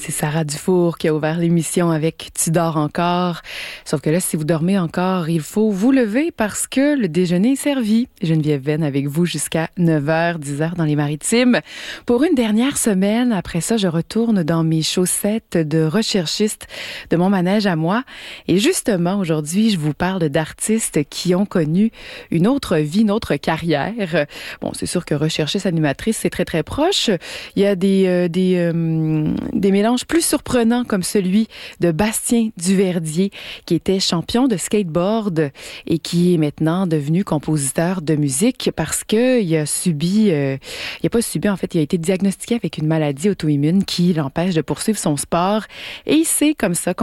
C'est Sarah Dufour qui a ouvert l'émission avec Tu dors encore. Sauf que là, si vous dormez encore, il faut vous lever parce que le déjeuner est servi. Geneviève Venn avec vous jusqu'à 9h, 10h dans les Maritimes. Pour une dernière semaine, après ça, je retourne dans mes chaussettes de recherchiste de mon manège à moi. Et justement, aujourd'hui, je vous parle d'artistes qui ont connu une autre vie, une autre carrière. Bon, c'est sûr que recherchiste animatrice, c'est très, très proche. Il y a des mélanges plus surprenants comme celui de Bastien Duverdier, qui était champion de skateboard et qui est maintenant devenu compositeur de musique parce que il a été diagnostiqué avec une maladie auto-immune qui l'empêche de poursuivre son sport et il s'est comme ça